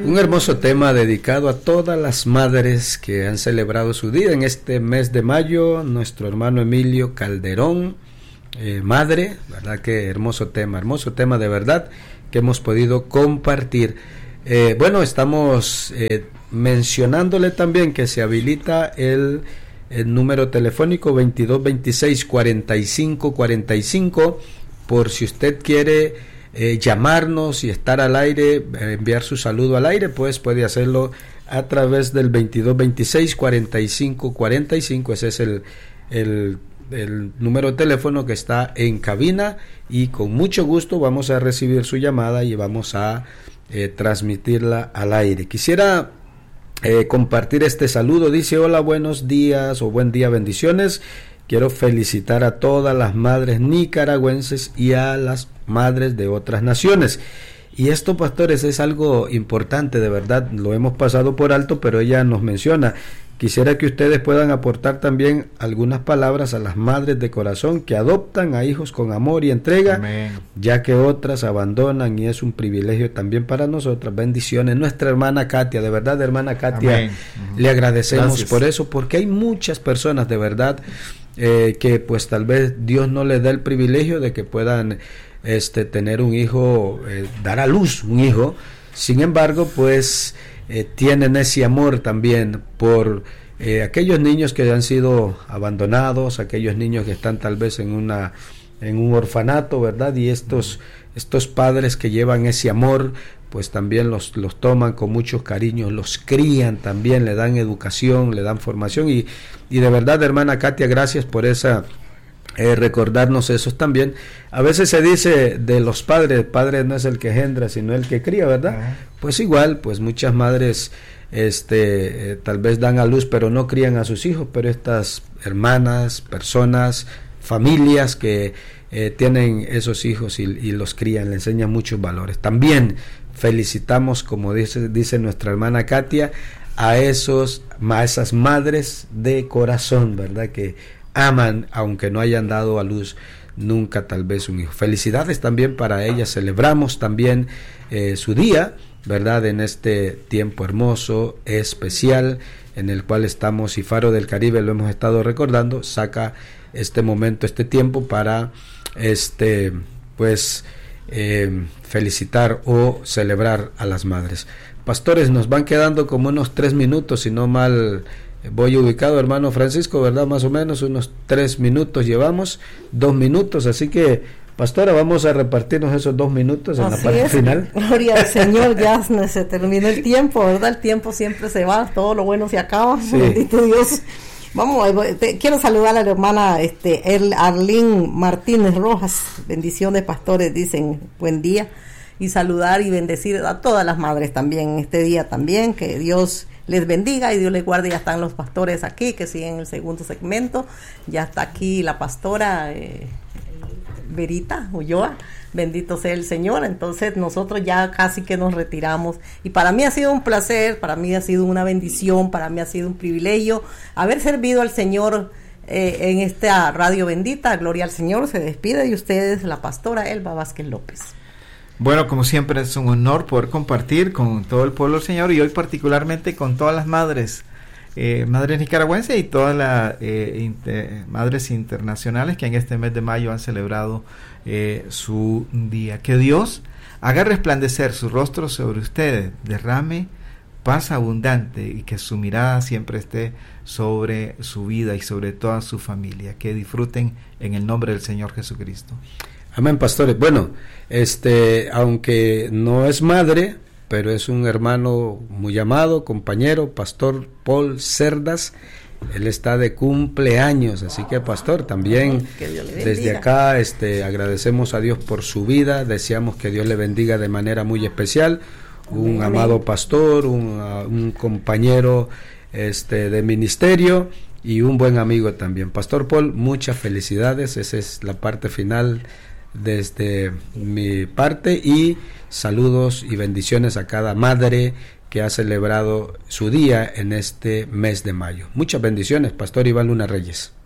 Un hermoso tema dedicado a todas las madres que han celebrado su día en este mes de mayo. Nuestro hermano Emilio Calderón, madre, ¿verdad? Qué hermoso tema de verdad que hemos podido compartir. Bueno, estamos mencionándole también que se habilita el número telefónico 2226-4545 por si usted quiere llamarnos y estar al aire, enviar su saludo al aire, pues puede hacerlo a través del 2226-4545. Ese es el número de teléfono que está en cabina, y con mucho gusto vamos a recibir su llamada y vamos a transmitirla al aire. Quisiera compartir este saludo. Dice: hola, buenos días o buen día, bendiciones. Quiero felicitar a todas las madres nicaragüenses y a las madres de otras naciones. Y esto, pastores, es algo importante, de verdad, lo hemos pasado por alto, pero ella nos menciona: quisiera que ustedes puedan aportar también algunas palabras a las madres de corazón que adoptan a hijos con amor y entrega. Amén. Ya que otras abandonan, y es un privilegio también para nosotras. Bendiciones. Nuestra hermana Katia, de verdad, hermana Katia, amén, le agradecemos. Gracias por eso, porque hay muchas personas, de verdad, que pues tal vez Dios no les da el privilegio de que puedan tener un hijo, dar a luz un hijo. Sin embargo, pues tienen ese amor también por aquellos niños que han sido abandonados, aquellos niños que están tal vez en un orfanato, ¿verdad? Y estos padres que llevan ese amor, pues también los toman con mucho cariño, los crían también, le dan educación, le dan formación, y de verdad, hermana Katia, gracias por esa recordarnos eso también. A veces se dice de los padres: el padre no es el que engendra, sino el que cría, ¿verdad? Uh-huh. Pues igual, pues muchas madres tal vez dan a luz, pero no crían a sus hijos, pero estas hermanas, personas, familias que tienen esos hijos y los crían, le enseñan muchos valores. También felicitamos, como dice nuestra hermana Katia, a esas madres de corazón, ¿verdad? Que aman, aunque no hayan dado a luz nunca tal vez un hijo. Felicidades también para ellas. Celebramos también su día, ¿verdad? En este tiempo hermoso, especial, en el cual estamos, y Faro del Caribe lo hemos estado recordando, saca este momento, este tiempo para felicitar o celebrar a las madres. Pastores, nos van quedando como unos 3 minutos, si no mal voy ubicado, hermano Francisco, ¿verdad? Más o menos unos 3 minutos llevamos, 2 minutos, así que, pastora, vamos a repartirnos esos 2 minutos en la parte final. Gloria al Señor, ya se terminó el tiempo, ¿verdad? El tiempo siempre se va, todo lo bueno se acaba, sí. Bendito Dios. Vamos, quiero saludar a la hermana Arlene Martínez Rojas. Bendiciones, pastores, dicen buen día, y saludar y bendecir a todas las madres también en este día también, que Dios les bendiga y Dios les guarde. Ya están los pastores aquí que siguen el segundo segmento, ya está aquí la pastora Verita Ulloa, bendito sea el Señor. Entonces nosotros ya casi que nos retiramos, y para mí ha sido un placer, para mí ha sido una bendición, para mí ha sido un privilegio haber servido al Señor en esta radio bendita. Gloria al Señor. Se despide de ustedes la pastora Elba Vázquez López. Bueno, como siempre es un honor poder compartir con todo el pueblo del Señor, y hoy particularmente con todas las madres nicaragüenses y todas las madres internacionales que en este mes de mayo han celebrado su día. Que Dios haga resplandecer su rostro sobre ustedes, derrame paz abundante, y que su mirada siempre esté sobre su vida y sobre toda su familia. Que disfruten en el nombre del Señor Jesucristo. Amén, pastores. Bueno, aunque no es madre, pero es un hermano muy amado, compañero, pastor Paul Cerdas. Él está de cumpleaños, así que, pastor, también desde acá agradecemos a Dios por su vida, deseamos que Dios le bendiga de manera muy especial. Un amado pastor, un compañero de ministerio y un buen amigo también. Pastor Paul, muchas felicidades. Esa es la parte final desde mi parte, y saludos y bendiciones a cada madre que ha celebrado su día en este mes de mayo. Muchas bendiciones, Pastor Iván Luna Reyes.